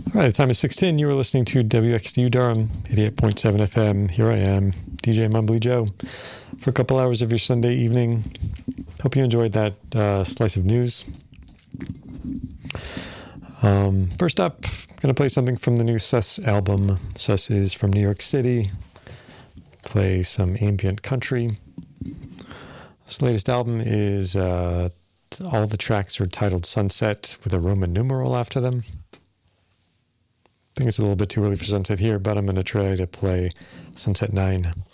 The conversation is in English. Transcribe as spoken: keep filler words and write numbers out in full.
All right, the time is six ten. You are listening to W X D U Durham, eighty-eight point seven F M. Here I am, D J Mumbly Joe, for a couple hours of your Sunday evening. Hope you enjoyed that uh, slice of news. Um, first up, I'm going to play something from the new Sus album. Sus is from New York City. Play some ambient country. This latest album is, uh, all the tracks are titled Sunset with a Roman numeral after them. I think it's a little bit too early for Sunset here, but I'm going to try to play Sunset nine.